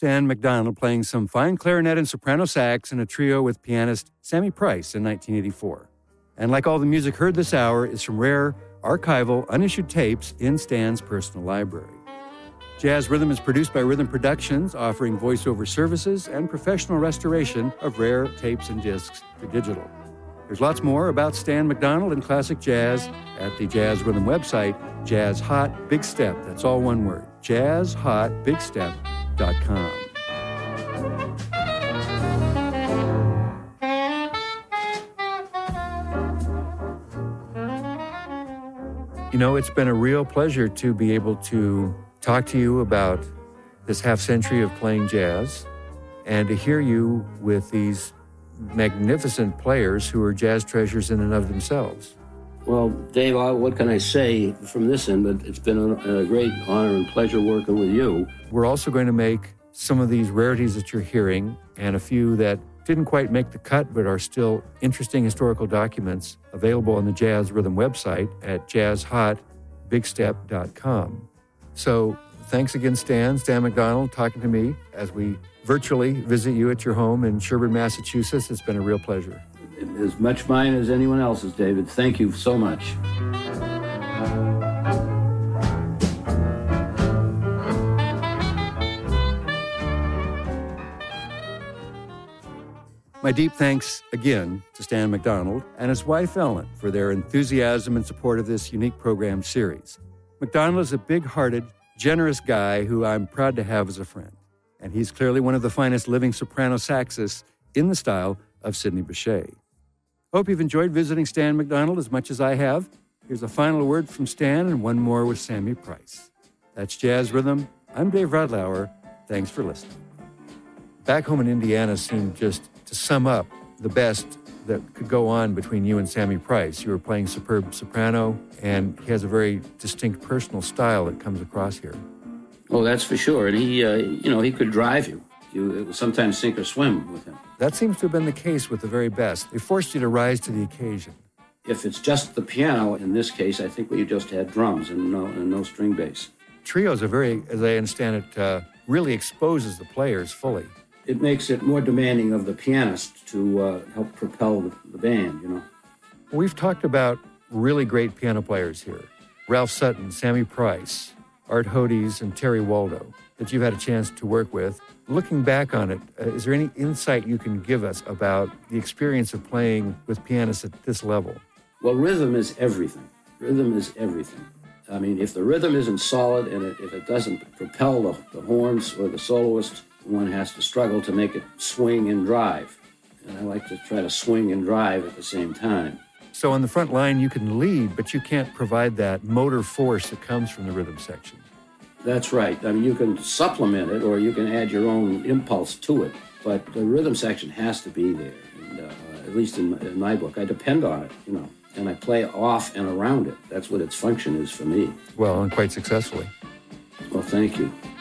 Stan McDonald playing some fine clarinet and soprano sax in a trio with pianist Sammy Price in 1984. And like all the music heard this hour is from rare, archival, unissued tapes in Stan's personal library. Jazz Rhythm is produced by Rhythm Productions, offering voiceover services and professional restoration of rare tapes and discs to digital. There's lots more about Stan McDonald and classic jazz at the Jazz Rhythm website, Jazz Hot Big Step. That's all one word, jazzhotbigstep.com. You know, it's been a real pleasure to be able to talk to you about this half century of playing jazz and to hear you with these magnificent players who are jazz treasures in and of themselves. Well, Dave, what can I say from this end? But it's been a great honor and pleasure working with you. We're also going to make some of these rarities that you're hearing and a few that didn't quite make the cut but are still interesting historical documents available on the Jazz Rhythm website at jazzhotbigstep.com. So thanks again, Stan McDonald, talking to me as we virtually visit you at your home in Sherburne, Massachusetts. It's been a real pleasure. As much mine as anyone else's, David. Thank you so much. My deep thanks again to Stan McDonald and his wife Ellen for their enthusiasm and support of this unique program series. McDonald is a big-hearted, generous guy who I'm proud to have as a friend. And he's clearly one of the finest living soprano saxists in the style of Sidney Bechet. Hope you've enjoyed visiting Stan McDonald as much as I have. Here's a final word from Stan and one more with Sammy Price. That's Jazz Rhythm. I'm Dave Radlauer. Thanks for listening. Back Home in Indiana seemed just to sum up the best that could go on between you and Sammy Price. You were playing superb soprano, and he has a very distinct personal style that comes across here. Oh, that's for sure. And he could drive you. It was sometimes sink or swim with him. That seems to have been the case with the very best. They forced you to rise to the occasion. If it's just the piano, in this case, I think we just had drums and no string bass. Trios are very, as I understand it, really exposes the players fully. It makes it more demanding of the pianist to help propel the band, you know. We've talked about really great piano players here. Ralph Sutton, Sammy Price, Art Hodes, and Terry Waldo that you've had a chance to work with. Looking back on it, is there any insight you can give us about the experience of playing with pianists at this level? Well, rhythm is everything. Rhythm is everything. I mean, if the rhythm isn't solid and if it doesn't propel the horns or the soloist, one has to struggle to make it swing and drive. And I like to try to swing and drive at the same time. So on the front line, you can lead, but you can't provide that motor force that comes from the rhythm section. That's right. I mean, you can supplement it or you can add your own impulse to it, but the rhythm section has to be there. And, at least in my book, I depend on it, you know, and I play off and around it. That's what its function is for me. Well, and quite successfully. Well, thank you.